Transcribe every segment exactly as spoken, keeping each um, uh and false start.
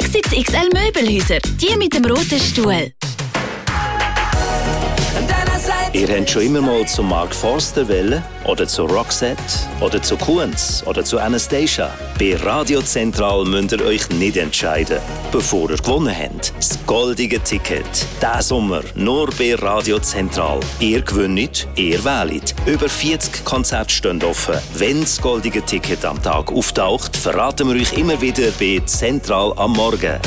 Hochsitz X L Möbelhäuser. Die mit dem roten Stuhl. Ihr habt schon immer mal zu Mark Forster wollen? Oder zu Roxette? Oder zu Kunz? Oder zu Anastasia? Bei Radio Zentral müsst ihr euch nicht entscheiden, bevor ihr gewonnen habt. Das goldige Ticket. Diesen Sommer nur bei Radio Zentral. Ihr gewinnt, ihr wählt. Über vierzig Konzerte stehen offen. Wenn das goldige Ticket am Tag auftaucht, verraten wir euch immer wieder bei Zentral am Morgen.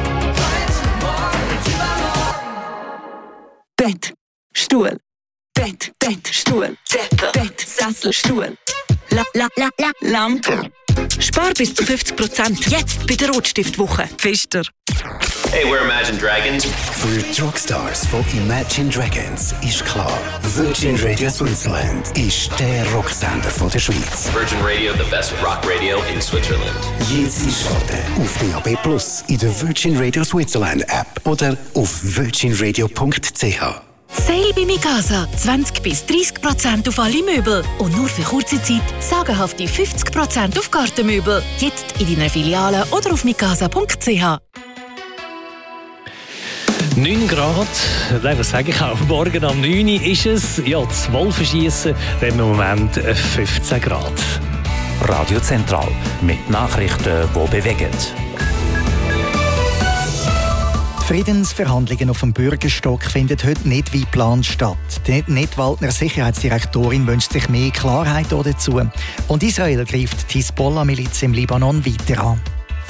Bett, Stuhl. Bett, Bett, Stuhl, Decke, Bett, Sessel, Stuhl, la, la, la, la, Lampe. Spar bis zu fünfzig Prozent jetzt bei der Rotstiftwoche. Pfister. Hey, we're Imagine Dragons. Für die Rockstars von Imagine Dragons ist klar, Virgin Radio Switzerland ist der Rocksender von der Schweiz. Virgin Radio, the best rock radio in Switzerland. Jetzt einschalten auf D A B Plus, in der Virgin Radio Switzerland App oder auf virgin radio punkt c h. Sale bei Mikasa. zwanzig bis dreissig Prozent auf alle Möbel. Und nur für kurze Zeit sagenhafte fünfzig Prozent auf Gartenmöbel. Jetzt in deiner Filiale oder auf mikasa punkt c h. neun Grad, das sage ich auch. Morgen am neun Uhr ist es, ja, zwölf verschiessen, dann im Moment fünfzehn Grad. Radio Zentral mit Nachrichten, die bewegen. Die Friedensverhandlungen auf dem Bürgerstock finden heute nicht wie geplant statt. Die Ned-Waldner Sicherheitsdirektorin wünscht sich mehr Klarheit dazu. Und Israel greift die Hisbollah-Miliz im Libanon weiter an.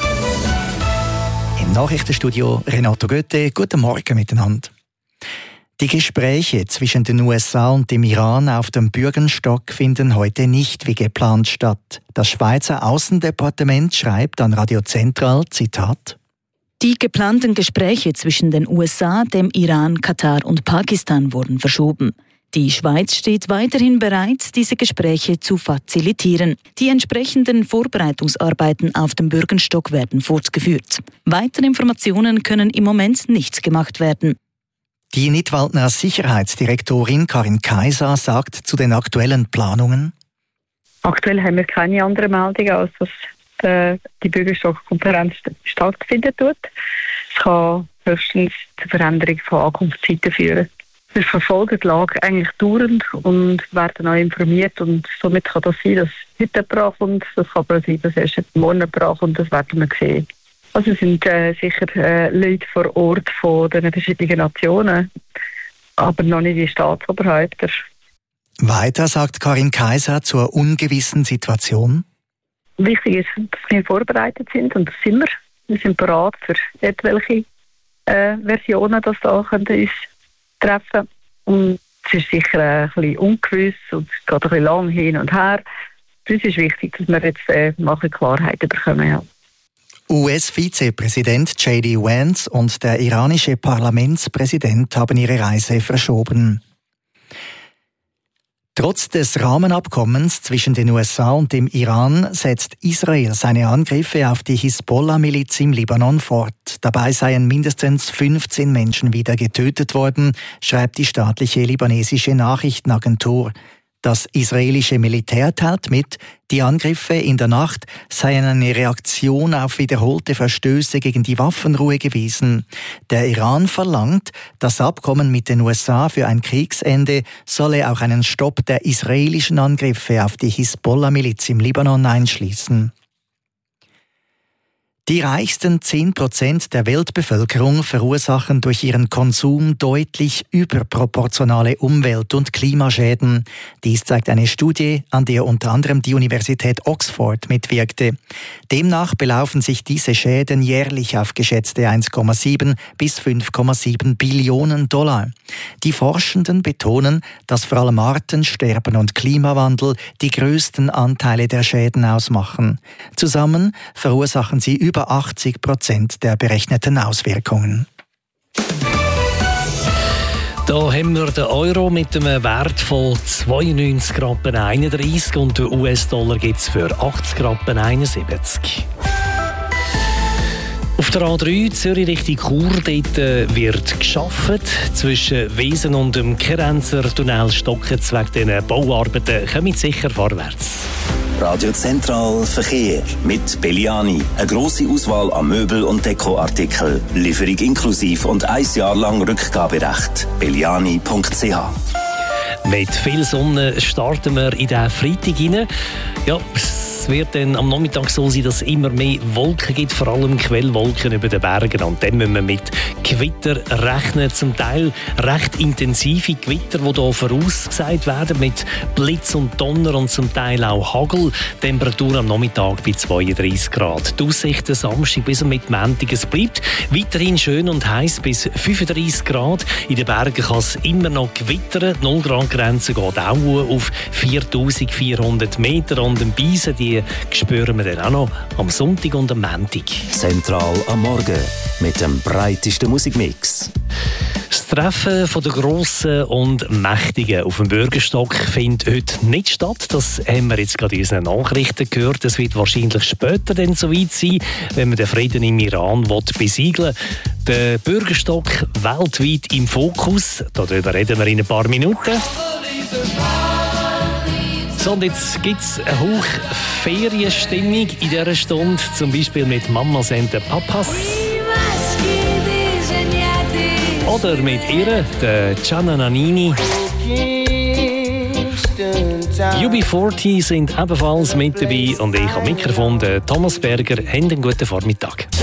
Im Nachrichtenstudio Renato Götte. Guten Morgen miteinander. Die Gespräche zwischen den U S A und dem Iran auf dem Bürgerstock finden heute nicht wie geplant statt. Das Schweizer Außendepartement schreibt an Radio Zentral, Zitat: Die geplanten Gespräche zwischen den U S A, dem Iran, Katar und Pakistan wurden verschoben. Die Schweiz steht weiterhin bereit, diese Gespräche zu fazilitieren. Die entsprechenden Vorbereitungsarbeiten auf dem Bürgerstock werden fortgeführt. Weitere Informationen können im Moment nicht gemacht werden. Die Nidwaldner Sicherheitsdirektorin Karin Kaiser sagt zu den aktuellen Planungen: Aktuell haben wir keine anderen Meldungen, als dass äh, die Bürgerstockkonferenz stattfinden tut. Es kann höchstens zur Veränderung von Ankunftszeiten führen. Wir verfolgen die Lage eigentlich dauernd und werden auch informiert. Und somit kann das sein, dass heute jemand kommt. Das kann aber sein, dass erst morgen jemand kommt. Das werden wir sehen. Also es sind äh, sicher äh, Leute vor Ort von den verschiedenen Nationen, aber noch nicht die Staatsoberhäupter. Weiter sagt Karin Kaiser zur ungewissen Situation: Wichtig ist, dass wir vorbereitet sind, und das sind wir. Wir sind bereit für etwelche äh, Versionen, die da uns treffen können. Und es ist sicher ein bisschen ungewiss und es geht ein bisschen lang hin und her. Für uns ist wichtig, dass wir jetzt äh, mal Klarheit bekommen. Ja. U S-Vizepräsident J D Vance und der iranische Parlamentspräsident haben ihre Reise verschoben. Trotz des Rahmenabkommens zwischen den U S A und dem Iran setzt Israel seine Angriffe auf die Hisbollah-Miliz im Libanon fort. Dabei seien mindestens fünfzehn Menschen wieder getötet worden, schreibt die staatliche libanesische Nachrichtenagentur. Das israelische Militär teilt mit, die Angriffe in der Nacht seien eine Reaktion auf wiederholte Verstöße gegen die Waffenruhe gewesen. Der Iran verlangt, das Abkommen mit den U S A für ein Kriegsende solle auch einen Stopp der israelischen Angriffe auf die Hisbollah-Miliz im Libanon einschließen. Die reichsten zehn Prozent der Weltbevölkerung verursachen durch ihren Konsum deutlich überproportionale Umwelt- und Klimaschäden. Dies zeigt eine Studie, an der unter anderem die Universität Oxford mitwirkte. Demnach belaufen sich diese Schäden jährlich auf geschätzte eins Komma sieben bis fünf Komma sieben Billionen Dollar. Die Forschenden betonen, dass vor allem Artensterben und Klimawandel die größten Anteile der Schäden ausmachen. Zusammen verursachen sie über achtzig Prozent der berechneten Auswirkungen. Da haben wir den Euro mit einem Wert von zweiundneunzig Rappen einunddreißig und den U S-Dollar gibt es für achtzig Rappen einundsiebzig. Auf der A drei Zürich Richtung Chur dort wird gearbeitet. Zwischen Wesen und dem Kerenzer Tunnel stocken wegen diesen Bauarbeiten kommen sicher vorwärts. Radio Zentral Verkehr mit Belliani. Eine grosse Auswahl an Möbel- und Dekoartikeln. Lieferung inklusiv und ein Jahr lang Rückgaberecht. belliani punkt c h. Mit viel Sonne starten wir in den Freitag rein. Ja, es wird dann am Nachmittag so sein, dass es immer mehr Wolken gibt, vor allem Quellwolken über den Bergen. Und dann müssen wir mit Gewitter rechnen, zum Teil recht intensive Gewitter, die hier vorausgesagt werden, mit Blitz und Donner und zum Teil auch Hagel. Temperatur am Nachmittag bei zweiunddreissig Grad. Die Aussichten Samstag bis und mit Montag, es bleibt weiterhin schön und heiß bis fünfunddreissig Grad. In den Bergen kann es immer noch gewittern. Die null Grad Grenze geht auch auf viertausendvierhundert Meter. Und den Beisen, die spüren wir dann auch noch am Sonntag und am Montag. Zentral am Morgen mit dem breitesten Musikmix. Das Treffen von der Grossen und Mächtigen auf dem Bürgerstock findet heute nicht statt. Das haben wir jetzt gerade in unseren Nachrichten gehört. Es wird wahrscheinlich später dann soweit sein, wenn man den Frieden im Iran besiegeln will. Der Bürgerstock weltweit im Fokus. Darüber reden wir in ein paar Minuten. So, und jetzt gibt es eine hohe Ferienstimmung in dieser Stunde, zum Beispiel mit Mamas and the Papas. Oder mit ihr, der Gianna Nannini. U B vierzig sind ebenfalls mit dabei und ich am Mikrofon, der Thomas Berger. Habt einen guten Vormittag.